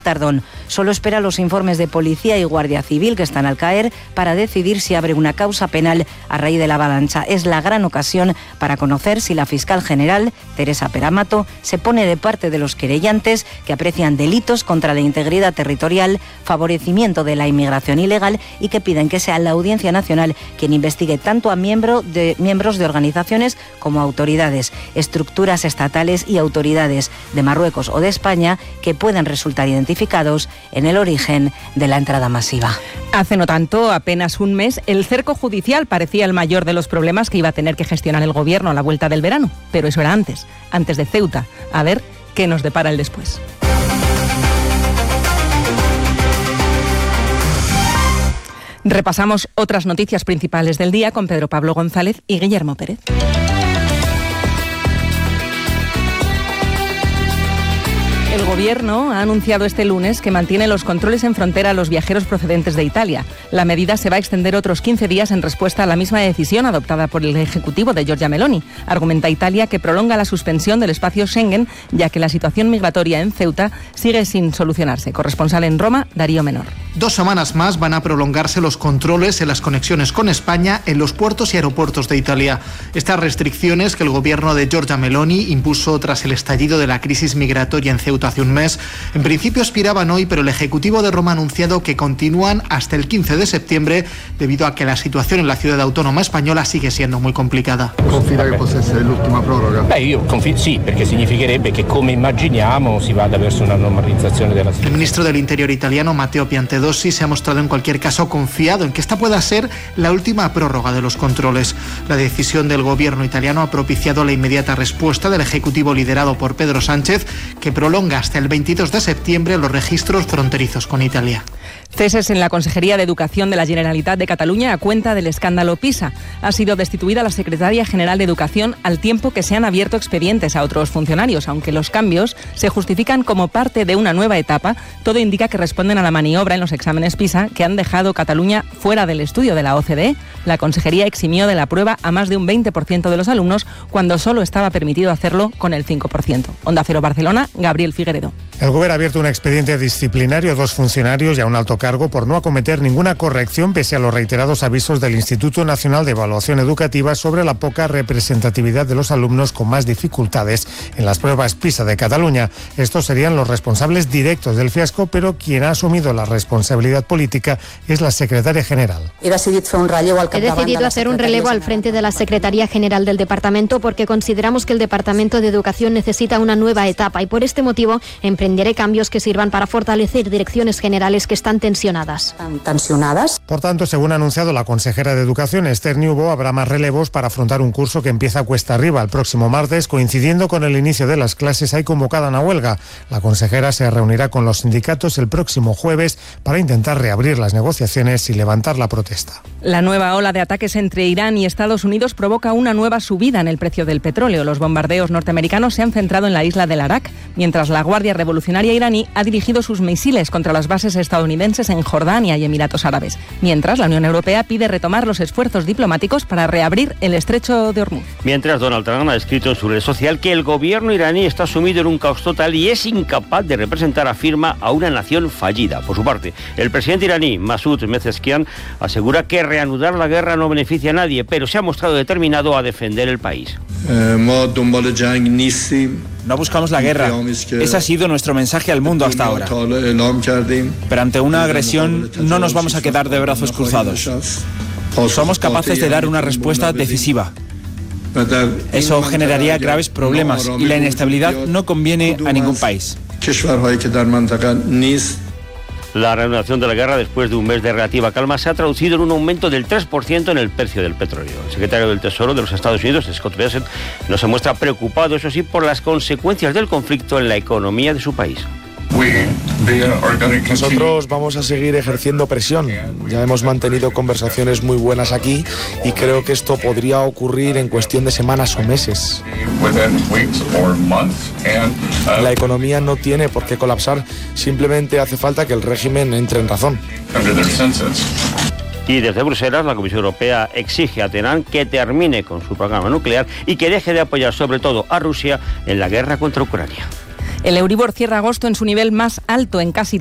Tardón solo espera los informes de Policía y Guardia Civil que están al caer para decidir si abre una causa penal a raíz de la avalancha. Es la gran ocasión para conocer si la fiscal general, Teresa Peramato, se pone de parte de los querellantes que aprecian delitos contra la integridad territorial, favorecimiento de la inmigración ilegal y que piden que sea la Audiencia Nacional quien investigue tanto a miembros de organizaciones como a autoridades, estructuras estatales y autoridades de Marruecos o de España que pueden resultar identificados en el origen de la entrada masiva. Hace no tanto, apenas un mes, el cerco judicial parecía el mayor de los problemas que iba a tener que gestionar el gobierno a la vuelta del verano. Pero eso era antes de Ceuta. A ver qué nos depara el después. Repasamos otras noticias principales del día con Pedro Pablo González y Guillermo Pérez. El Gobierno ha anunciado este lunes que mantiene los controles en frontera a los viajeros procedentes de Italia. La medida se va a extender otros 15 días en respuesta a la misma decisión adoptada por el Ejecutivo de Giorgia Meloni. Argumenta Italia que prolonga la suspensión del espacio Schengen, ya que la situación migratoria en Ceuta sigue sin solucionarse. Corresponsal en Roma, Darío Menor. 2 semanas más van a prolongarse los controles en las conexiones con España en los puertos y aeropuertos de Italia. Estas restricciones que el gobierno de Giorgia Meloni impuso tras el estallido de la crisis migratoria en Ceuta hace un mes, en principio expiraban hoy, pero el Ejecutivo de Roma ha anunciado que continúan hasta el 15 de septiembre debido a que la situación en la ciudad autónoma española sigue siendo muy complicada. ¿Confida que possa essere l'ultima proroga? Io confío, sí, porque significherebbe que, come immaginiamo, si vada verso una normalizzazione della situazione. El ministro del Interior italiano, Matteo Piantedosi, se ha mostrado en cualquier caso confiado en que esta pueda ser la última prórroga de los controles. La decisión del gobierno italiano ha propiciado la inmediata respuesta del Ejecutivo liderado por Pedro Sánchez, que prolonga hasta el 22 de septiembre los registros fronterizos con Italia. Ceses en la Consejería de Educación de la Generalitat de Cataluña a cuenta del escándalo PISA. Ha sido destituida la secretaria general de Educación al tiempo que se han abierto expedientes a otros funcionarios. Aunque los cambios se justifican como parte de una nueva etapa, todo indica que responden a la maniobra en los exámenes PISA que han dejado Cataluña fuera del estudio de la OCDE. La Consejería eximió de la prueba a más de un 20% de los alumnos cuando solo estaba permitido hacerlo con el 5%. Onda Cero Barcelona, Gabriel Figueredo. El Gobierno ha abierto un expediente disciplinario a 2 funcionarios y a un alto cargo por no acometer ninguna corrección pese a los reiterados avisos del Instituto Nacional de Evaluación Educativa sobre la poca representatividad de los alumnos con más dificultades en las pruebas PISA de Cataluña. Estos serían los responsables directos del fiasco, pero quien ha asumido la responsabilidad política es la secretaria general. He decidido hacer un relevo al frente de la Secretaría General del Departamento porque consideramos que el Departamento de Educación necesita una nueva etapa y por este motivo emprenderé cambios que sirvan para fortalecer direcciones generales que están tensionadas. Por tanto, según ha anunciado la consejera de Educación, Esther Niubó, habrá más relevos para afrontar un curso que empieza cuesta arriba el próximo martes, coincidiendo con el inicio de las clases. Hay convocada una huelga. La consejera se reunirá con los sindicatos el próximo jueves para intentar reabrir las negociaciones y levantar la protesta. La nueva ola de ataques entre Irán y Estados Unidos provoca una nueva subida en el precio del petróleo. Los bombardeos norteamericanos se han centrado en la isla del Arak, mientras la Guardia Revolucionaria iraní ha dirigido sus misiles contra las bases estadounidenses en Jordania y Emiratos Árabes. Mientras, la Unión Europea pide retomar los esfuerzos diplomáticos para reabrir el estrecho de Hormuz. Mientras, Donald Trump ha escrito en su red social que el gobierno iraní está sumido en un caos total y es incapaz de representar, afirma, a una nación fallida. Por su parte, el presidente iraní, Masoud Pezeshkian, asegura que reanudar la guerra no beneficia a nadie, pero se ha mostrado determinado a defender el país. No buscamos la guerra. Ese ha sido nuestro mensaje al mundo hasta ahora. Pero ante una agresión no nos vamos a quedar de brazos cruzados. Somos capaces de dar una respuesta decisiva. Eso generaría graves problemas y la inestabilidad no conviene a ningún país. La reanudación de la guerra después de un mes de relativa calma se ha traducido en un aumento del 3% en el precio del petróleo. El secretario del Tesoro de los Estados Unidos, Scott Bessent, no se muestra preocupado, eso sí, por las consecuencias del conflicto en la economía de su país. Nosotros vamos a seguir ejerciendo presión. Ya hemos mantenido conversaciones muy buenas aquí y creo que esto podría ocurrir en cuestión de semanas o meses. La economía no tiene por qué colapsar, simplemente hace falta que el régimen entre en razón. Y desde Bruselas, la Comisión Europea exige a Teherán que termine con su programa nuclear y que deje de apoyar sobre todo a Rusia en la guerra contra Ucrania. El Euribor cierra agosto en su nivel más alto en casi